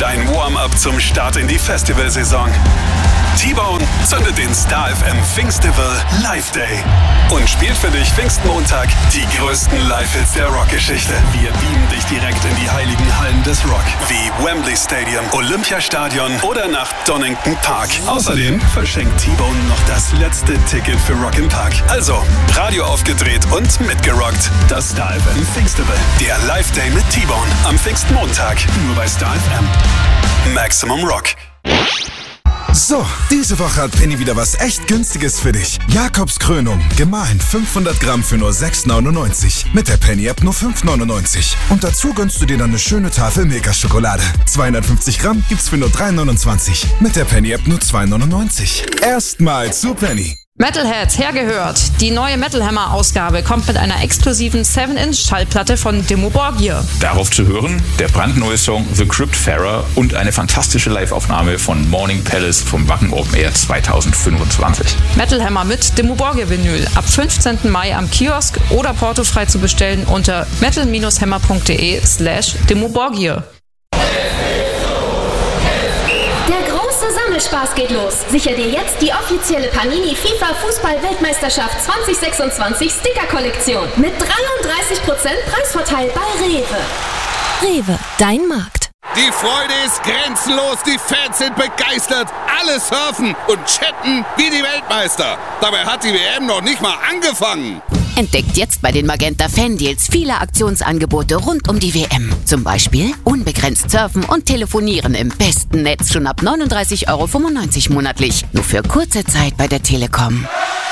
Dein Warm-up zum Start in die Festivalsaison. T-Bone zündet den Star FM Pfingstival Live Day und spielt für dich Pfingstmontag die größten Live-Hits der Rockgeschichte. Wir beamen dich direkt in die heiligen Hallen des Rock, wie Wembley Stadium, Olympiastadion oder nach Donington Park. Außerdem verschenkt T-Bone noch das letzte Ticket für Rock im Park. Also, Radio aufgedreht und mitgerockt. Das Star FM Pfingstival. Der Live Day mit T-Bone am Pfingstmontag. Nur bei Star FM. Maximum Rock. So, diese Woche hat Penny wieder was echt Günstiges für dich. Jakobs Krönung, gemahlen 500 Gramm für nur 6,99. Mit der Penny-App nur 5,99. Und dazu gönnst du dir dann eine schöne Tafel Milka-Schokolade. 250 Gramm gibt's für nur 3,29. Mit der Penny-App nur 2,99. Erstmal zu Penny. Metalheads, hergehört. Die neue Metal Hammer Ausgabe kommt mit einer exklusiven 7-Inch Schallplatte von Dimmu Borgir. Darauf zu hören der brandneue Song The Cryptfarer und eine fantastische Live-Aufnahme von Morning Palace vom Wacken Open Air 2025. Metal Hammer mit Dimmu Borgir Vinyl ab 15. Mai am Kiosk oder portofrei zu bestellen unter metal-hammer.de/Dimmu Borgir. Spaß geht los. Sicher dir jetzt die offizielle Panini FIFA Fußball-Weltmeisterschaft 2026 Sticker-Kollektion mit 33% Preisvorteil bei Rewe. Rewe, dein Markt. Die Freude ist grenzenlos, die Fans sind begeistert, alle surfen und chatten wie die Weltmeister. Dabei hat die WM noch nicht mal angefangen. Entdeckt jetzt bei den Magenta Fan-Deals viele Aktionsangebote rund um die WM. Zum Beispiel unbegrenzt surfen und telefonieren im besten Netz schon ab 39,95 € monatlich. Nur für kurze Zeit bei der Telekom.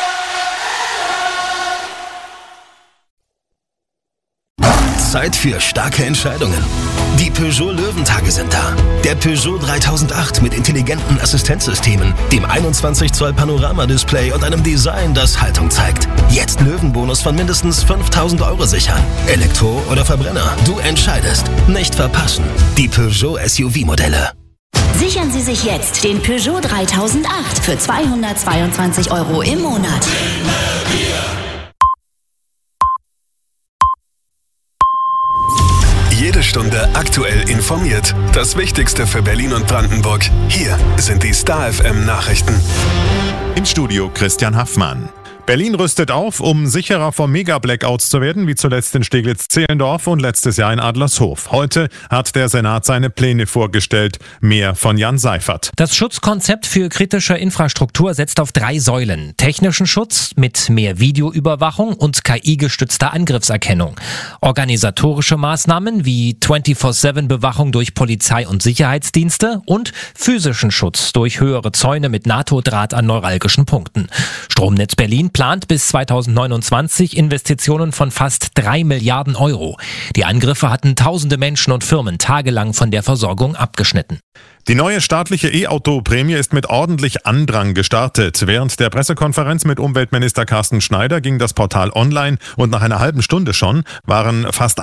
Zeit für starke Entscheidungen. Die Peugeot Löwentage sind da. Der Peugeot 3008 mit intelligenten Assistenzsystemen, dem 21 Zoll Panoramadisplay und einem Design, das Haltung zeigt. Jetzt Löwenbonus von mindestens 5.000 € sichern. Elektro oder Verbrenner, du entscheidest. Nicht verpassen. Die Peugeot SUV-Modelle. Sichern Sie sich jetzt den Peugeot 3008 für 222 € im Monat. Jede Stunde aktuell informiert. Das Wichtigste für Berlin und Brandenburg. Hier sind die Star FM Nachrichten. Im Studio Christian Haffmann. Berlin rüstet auf, um sicherer vor Mega-Blackouts zu werden, wie zuletzt in Steglitz-Zehlendorf und letztes Jahr in Adlershof. Heute hat der Senat seine Pläne vorgestellt. Mehr von Jan Seifert. Das Schutzkonzept für kritische Infrastruktur setzt auf 3 Säulen. Technischen Schutz mit mehr Videoüberwachung und KI-gestützter Angriffserkennung. Organisatorische Maßnahmen wie 24/7-Bewachung durch Polizei und Sicherheitsdienste und physischen Schutz durch höhere Zäune mit NATO-Draht an neuralgischen Punkten. Stromnetz Berlin plant bis 2029 Investitionen von fast 3 Milliarden €. Die Angriffe hatten tausende Menschen und Firmen tagelang von der Versorgung abgeschnitten. Die neue staatliche E-Auto-Prämie ist mit ordentlich Andrang gestartet. Während der Pressekonferenz mit Umweltminister Carsten Schneider ging das Portal online und nach einer halben Stunde schon waren fast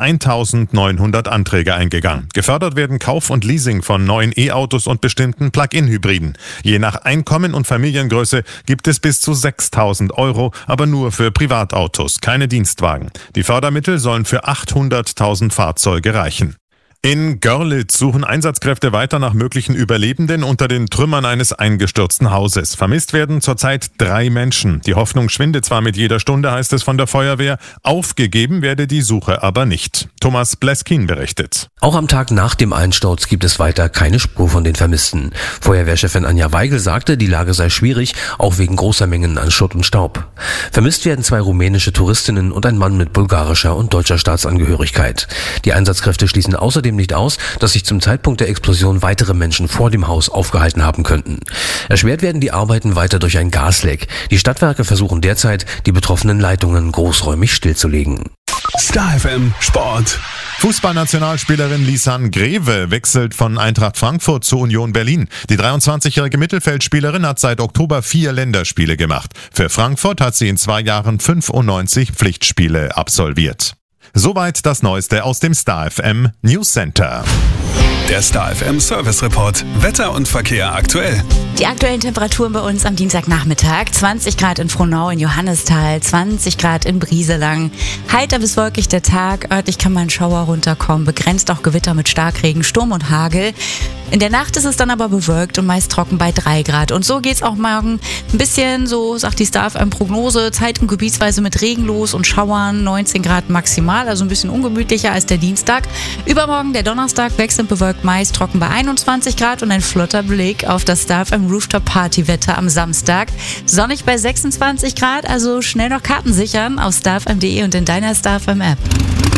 1.900 Anträge eingegangen. Gefördert werden Kauf und Leasing von neuen E-Autos und bestimmten Plug-in-Hybriden. Je nach Einkommen und Familiengröße gibt es bis zu 6.000 €, aber nur für Privatautos, keine Dienstwagen. Die Fördermittel sollen für 800.000 Fahrzeuge reichen. In Görlitz suchen Einsatzkräfte weiter nach möglichen Überlebenden unter den Trümmern eines eingestürzten Hauses. Vermisst werden zurzeit 3 Menschen. Die Hoffnung schwindet zwar mit jeder Stunde, heißt es von der Feuerwehr. Aufgegeben werde die Suche aber nicht. Thomas Bleskin berichtet. Auch am Tag nach dem Einsturz gibt es weiter keine Spur von den Vermissten. Feuerwehrchefin Anja Weigel sagte, die Lage sei schwierig, auch wegen großer Mengen an Schutt und Staub. Vermisst werden 2 rumänische Touristinnen und ein Mann mit bulgarischer und deutscher Staatsangehörigkeit. Die Einsatzkräfte schließen außerdem nicht aus, dass sich zum Zeitpunkt der Explosion weitere Menschen vor dem Haus aufgehalten haben könnten. Erschwert werden die Arbeiten weiter durch ein Gasleck. Die Stadtwerke versuchen derzeit, die betroffenen Leitungen großräumig stillzulegen. Star FM Sport. Fußballnationalspielerin Lisanne Greve wechselt von Eintracht Frankfurt zu Union Berlin. Die 23-jährige Mittelfeldspielerin hat seit Oktober 4 Länderspiele gemacht. Für Frankfurt hat sie in 2 Jahren 95 Pflichtspiele absolviert. Soweit das Neueste aus dem Star FM News Center. Der Star FM Service Report. Wetter und Verkehr aktuell. Die aktuellen Temperaturen bei uns am Dienstagnachmittag. 20 Grad in Frohnau, in Johannisthal, 20 Grad in Brieselang. Heiter bis wolkig der Tag. Örtlich kann mal ein Schauer runterkommen. Begrenzt auch Gewitter mit Starkregen, Sturm und Hagel. In der Nacht ist es dann aber bewölkt und meist trocken bei 3 Grad. Und so geht's auch morgen ein bisschen, so sagt die Star FM Prognose, Zeit- und gebietsweise mit Regen los und Schauern. 19 Grad maximal, also ein bisschen ungemütlicher als der Dienstag. Übermorgen, der Donnerstag, wechselnd bewölkt, meist trocken bei 21 Grad und ein flotter Blick auf das Star FM Rooftop Party Wetter am Samstag. Sonnig bei 26 Grad, also schnell noch Karten sichern auf starfm.de und in deiner Star FM App.